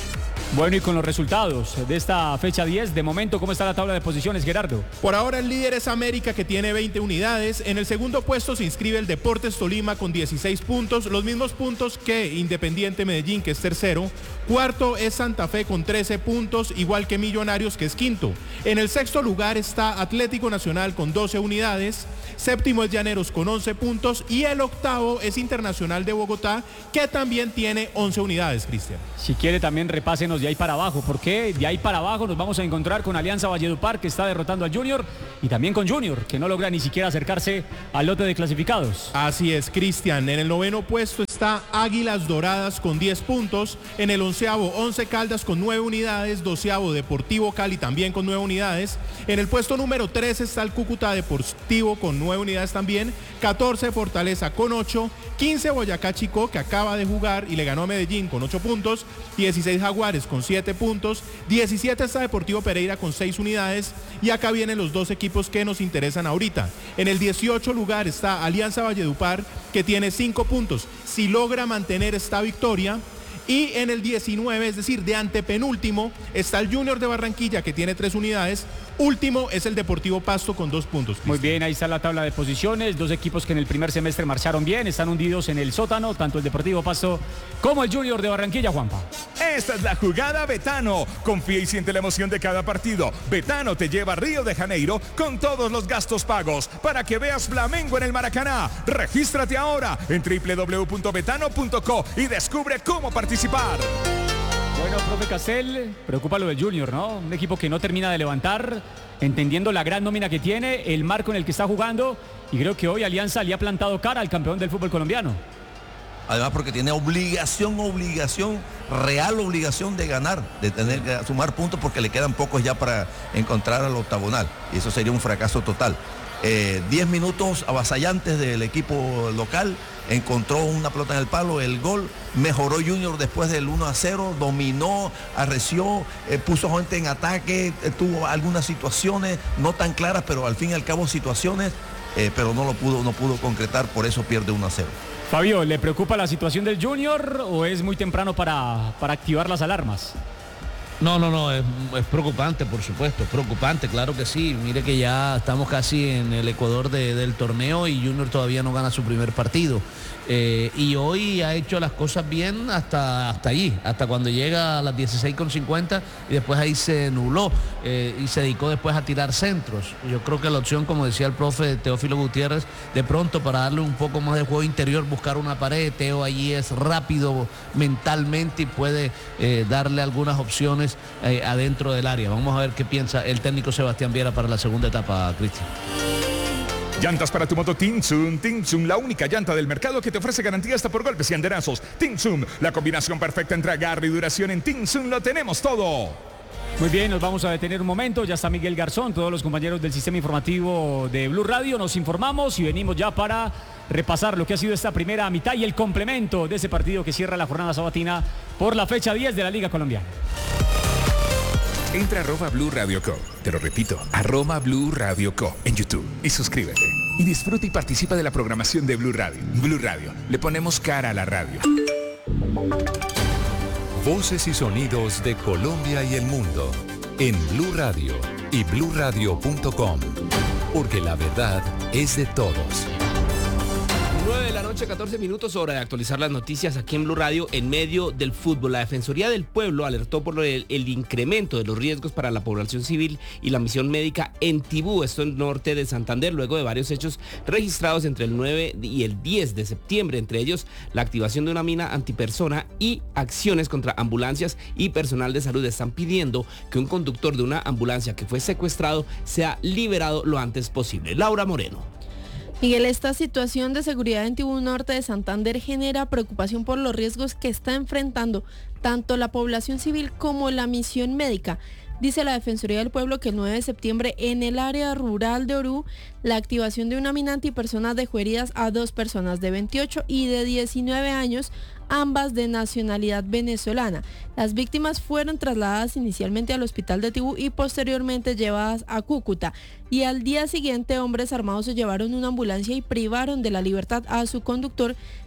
Bueno, y con los resultados de esta fecha 10, de momento, ¿cómo está la tabla de posiciones, Gerardo? Por ahora el líder es América, que tiene 20 unidades. En el segundo puesto se inscribe el Deportes Tolima con 16 puntos, los mismos puntos que Independiente Medellín, que es tercero. Cuarto es Santa Fe con 13 puntos, igual que Millonarios, que es quinto. En el sexto lugar está Atlético Nacional con 12 unidades. Séptimo es Llaneros con 11 puntos y el octavo es Internacional de Bogotá, que también tiene 11 unidades, Cristian. Si quiere también repásenos de ahí para abajo, porque de ahí para abajo nos vamos a encontrar con Alianza Valledupar, que está derrotando al Junior, y también con Junior, que no logra ni siquiera acercarse al lote de clasificados. Así es, Cristian. En el noveno puesto está Águilas Doradas con 10 puntos. En el onceavo, Once Caldas con 9 unidades. Doceavo, Deportivo Cali también con 9 unidades. En el puesto número 13 está el Cúcuta Deportivo con 9 unidades también. 14 Fortaleza con 8. 15 Boyacá Chicó, que acaba de jugar y le ganó a Medellín con 8 puntos. 16 Jaguares con 7 puntos. 17 está Deportivo Pereira con 6 unidades. Y acá vienen los dos equipos que nos interesan ahorita. En el 18 lugar está Alianza Valledupar, que tiene 5 puntos. Si logra mantener esta victoria. Y en el 19, es decir, de antepenúltimo, está el Junior de Barranquilla, que tiene 3 unidades. Último es el Deportivo Pasto con 2 puntos. Muy bien, ahí está la tabla de posiciones. Dos equipos que en el primer semestre marcharon bien, están hundidos en el sótano, tanto el Deportivo Pasto como el Junior de Barranquilla, Juanpa. Esta es la jugada Betano. Confía y siente la emoción de cada partido. Betano te lleva a Río de Janeiro con todos los gastos pagos para que veas Flamengo en el Maracaná. Regístrate ahora en www.betano.co y descubre cómo participar. Bueno, profe Castel, preocupa lo del Junior, ¿no? Un equipo que no termina de levantar, entendiendo la gran nómina que tiene, el marco en el que está jugando, y creo que hoy Alianza le ha plantado cara al campeón del fútbol colombiano. Además porque tiene real obligación de ganar, de tener que sumar puntos, porque le quedan pocos ya para encontrar al octagonal, y eso sería un fracaso total. 10 minutos avasallantes del equipo local, encontró una pelota en el palo, el gol, mejoró Junior después del 1-0, dominó, arreció, puso gente en ataque, tuvo algunas situaciones no tan claras, pero al fin y al cabo situaciones, pero no pudo concretar, por eso pierde 1-0. Fabio, ¿le preocupa la situación del Junior o es muy temprano para activar las alarmas? No, es preocupante, por supuesto, preocupante, claro que sí. Mire que ya estamos casi en el ecuador del torneo y Junior todavía no gana su primer partido. Y hoy ha hecho las cosas bien hasta allí, hasta cuando llega a las 16:50 y después ahí se nubló y se dedicó después a tirar centros. Yo creo que la opción, como decía el profe Teófilo Gutiérrez, de pronto para darle un poco más de juego interior, buscar una pared. Teo allí es rápido mentalmente y puede darle algunas opciones adentro del área. Vamos a ver qué piensa el técnico Sebastián Viera para la segunda etapa, Cristian. Llantas para tu moto Tinsun, la única llanta del mercado que te ofrece garantía hasta por golpes y anderazos. Tinsun, la combinación perfecta entre agarre y duración. En Tinsun lo tenemos todo. Muy bien, nos vamos a detener un momento. Ya está Miguel Garzón, todos los compañeros del sistema informativo de Blue Radio. Nos informamos y venimos ya para repasar lo que ha sido esta primera mitad y el complemento de ese partido que cierra la jornada sabatina por la fecha 10 de la Liga Colombiana. Entra a @Blue Radio Co. Te lo repito, @Blue Radio Co. en YouTube y suscríbete. Y disfruta y participa de la programación de Blue Radio. Blue Radio, le ponemos cara a la radio. Voces y sonidos de Colombia y el mundo en Blue Radio y bluradio.com. Porque la verdad es de todos. 9 de la noche, 14 minutos, hora de actualizar las noticias aquí en Blue Radio en medio del fútbol. La Defensoría del Pueblo alertó por el incremento de los riesgos para la población civil y la misión médica en Tibú, esto en norte de Santander, luego de varios hechos registrados entre el 9 y el 10 de septiembre, entre ellos la activación de una mina antipersona y acciones contra ambulancias y personal de salud. Están pidiendo que un conductor de una ambulancia que fue secuestrado sea liberado lo antes posible. Laura Moreno. Miguel, esta situación de seguridad en Tibú Norte de Santander genera preocupación por los riesgos que está enfrentando tanto la población civil como la misión médica. Dice la Defensoría del Pueblo que el 9 de septiembre en el área rural de Orú, la activación de una mina antipersona dejó heridas a 2 personas de 28 y de 19 años, ambas de nacionalidad venezolana. Las víctimas fueron trasladadas inicialmente al hospital de Tibú y posteriormente llevadas a Cúcuta. Y al día siguiente, hombres armados se llevaron una ambulancia y privaron de la libertad a su conductor,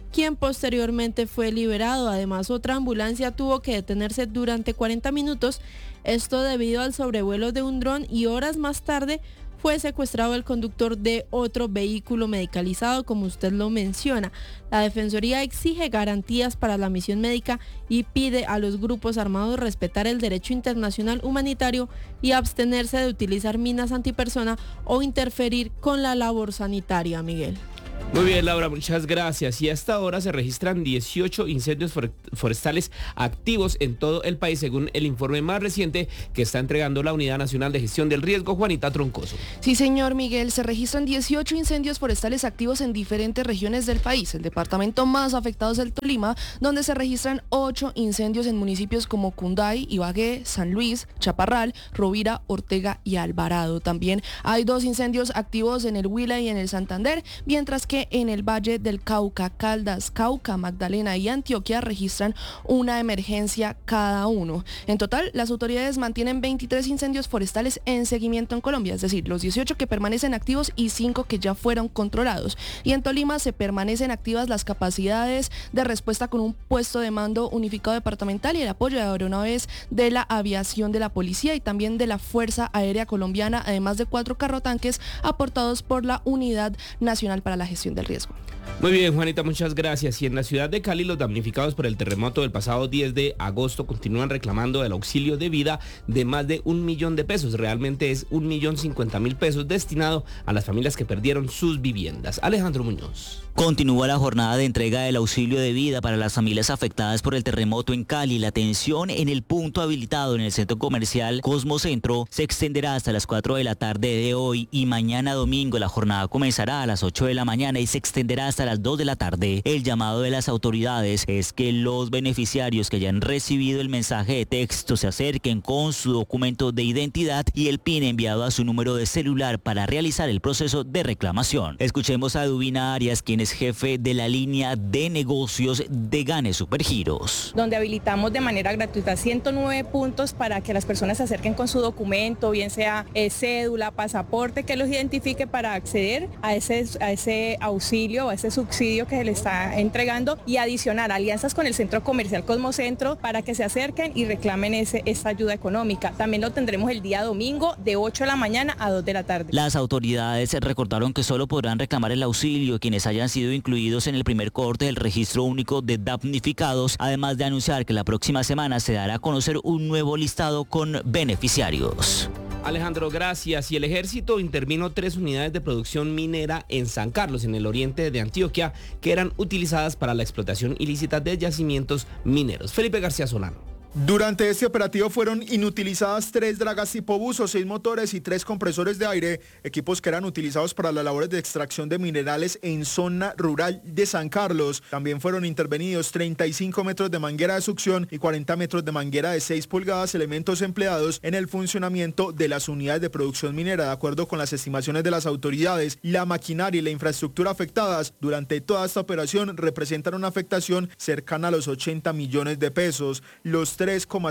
quien posteriormente fue liberado. Además, otra ambulancia tuvo que detenerse durante 40 minutos, esto debido al sobrevuelo de un dron, y horas más tarde fue secuestrado el conductor de otro vehículo medicalizado, como usted lo menciona. La Defensoría exige garantías para la misión médica y pide a los grupos armados respetar el derecho internacional humanitario y abstenerse de utilizar minas antipersona o interferir con la labor sanitaria, Miguel. Muy bien, Laura, muchas gracias. Y hasta ahora se registran 18 incendios forestales activos en todo el país, según el informe más reciente que está entregando la Unidad Nacional de Gestión del Riesgo. Juanita Troncoso. Sí, señor Miguel, se registran 18 incendios forestales activos en diferentes regiones del país. El departamento más afectado es el Tolima, donde se registran 8 incendios en municipios como Cunday, Ibagué, San Luis, Chaparral, Rovira, Ortega y Alvarado. También hay 2 incendios activos en el Huila y en el Santander, mientras que en el Valle del Cauca, Caldas, Cauca, Magdalena y Antioquia registran una emergencia cada uno. En total, las autoridades mantienen 23 incendios forestales en seguimiento en Colombia, es decir, los 18 que permanecen activos y 5 que ya fueron controlados. Y en Tolima se permanecen activas las capacidades de respuesta con un puesto de mando unificado departamental y el apoyo de aeronaves de la aviación de la policía y también de la Fuerza Aérea Colombiana, además de 4 carrotanques aportados por la Unidad Nacional para la Gestión del Riesgo. Muy bien, Juanita, muchas gracias. Y en la ciudad de Cali, los damnificados por el terremoto del pasado 10 de agosto continúan reclamando el auxilio de vida de más de 1 millón de pesos. Realmente es 1.050.000 pesos destinado a las familias que perdieron sus viviendas. Alejandro Muñoz. Continúa la jornada de entrega del auxilio de vida para las familias afectadas por el terremoto en Cali. La atención en el punto habilitado en el centro comercial Cosmocentro se extenderá hasta las 4 de la tarde de hoy y mañana domingo la jornada comenzará a las 8 de la mañana y se extenderá hasta las 2 de la tarde. El llamado de las autoridades es que los beneficiarios que hayan recibido el mensaje de texto se acerquen con su documento de identidad y el PIN enviado a su número de celular para realizar el proceso de reclamación. Escuchemos a Dubina Arias, quien es jefe de la línea de negocios de Gane Supergiros. Donde habilitamos de manera gratuita 109 puntos para que las personas se acerquen con su documento, bien sea cédula, pasaporte, que los identifique para acceder a ese auxilio o a ese subsidio que se le está entregando, y adicionar alianzas con el centro comercial Cosmocentro para que se acerquen y reclamen esta ayuda económica. También lo tendremos el día domingo de 8 de la mañana a 2 de la tarde. Las autoridades recordaron que solo podrán reclamar el auxilio quienes hayan sido incluidos en el primer corte del registro único de damnificados, además de anunciar que la próxima semana se dará a conocer un nuevo listado con beneficiarios. Alejandro, gracias. Y el ejército intervino 3 unidades de producción minera en San Carlos, en el oriente de Antioquia, que eran utilizadas para la explotación ilícita de yacimientos mineros. Felipe García Solano. Durante este operativo fueron inutilizadas 3 dragas tipo buzo, 6 motores y 3 compresores de aire, equipos que eran utilizados para las labores de extracción de minerales en zona rural de San Carlos. También fueron intervenidos 35 metros de manguera de succión y 40 metros de manguera de 6 pulgadas, elementos empleados en el funcionamiento de las unidades de producción minera. De acuerdo con las estimaciones de las autoridades, la maquinaria y la infraestructura afectadas durante toda esta operación representan una afectación cercana a los 80 millones de pesos. Los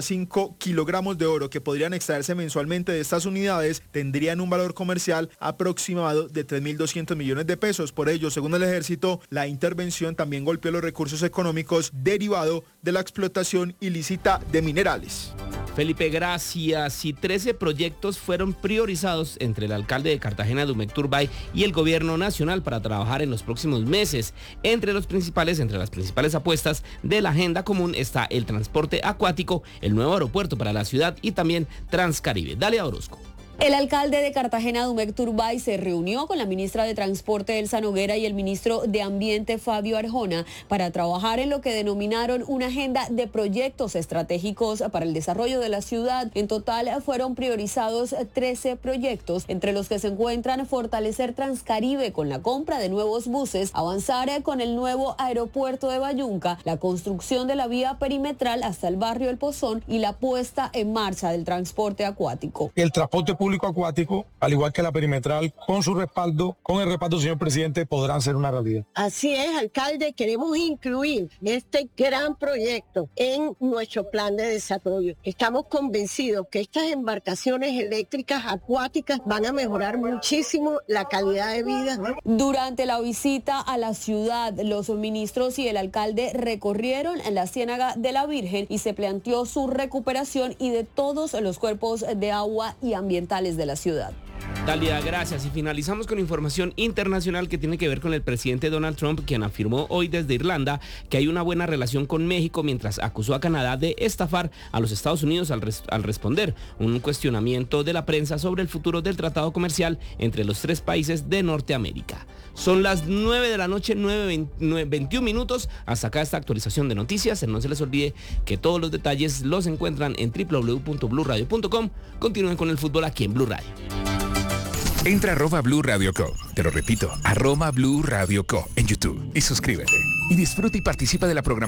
3,5 kilogramos de oro que podrían extraerse mensualmente de estas unidades tendrían un valor comercial aproximado de 3.200 millones de pesos. Por ello, según el ejército, la intervención también golpeó los recursos económicos derivados de la explotación ilícita de minerales. Felipe, gracias. Y 13 proyectos fueron priorizados entre el alcalde de Cartagena, Dumek Turbay, y el gobierno nacional para trabajar en los próximos meses. Entre las principales apuestas de la agenda común está el transporte acuático, el nuevo aeropuerto para la ciudad y también Transcaribe. Dalia Orozco. El alcalde de Cartagena, Dumek Turbay, se reunió con la ministra de Transporte, Elsa Noguera, y el ministro de Ambiente, Fabio Arjona, para trabajar en lo que denominaron una agenda de proyectos estratégicos para el desarrollo de la ciudad. En total fueron priorizados 13 proyectos, entre los que se encuentran fortalecer Transcaribe con la compra de nuevos buses, avanzar con el nuevo aeropuerto de Bayunca, la construcción de la vía perimetral hasta el barrio El Pozón y la puesta en marcha del transporte acuático. El transporte público público acuático, al igual que la perimetral, con su respaldo, con el respaldo del señor presidente, podrán ser una realidad. Así es, alcalde, queremos incluir este gran proyecto en nuestro plan de desarrollo. Estamos convencidos que estas embarcaciones eléctricas acuáticas van a mejorar muchísimo la calidad de vida. Durante la visita a la ciudad, los ministros y el alcalde recorrieron la Ciénaga de la Virgen y se planteó su recuperación y de todos los cuerpos de agua y ambientales de la ciudad. Talia, gracias. Y finalizamos con información internacional que tiene que ver con el presidente Donald Trump, quien afirmó hoy desde Irlanda que hay una buena relación con México mientras acusó a Canadá de estafar a los Estados Unidos al responder un cuestionamiento de la prensa sobre el futuro del tratado comercial entre los tres países de Norteamérica. Son las 9 de la noche, 9:21 minutos. Hasta acá esta actualización de noticias. No se les olvide que todos los detalles los encuentran en www.bluradio.com. Continúen con el fútbol aquí en Blue Radio. Entra a @Blue Radio Co. Te lo repito, @Blue Radio Co. en YouTube y suscríbete. Y disfruta y participa de la programación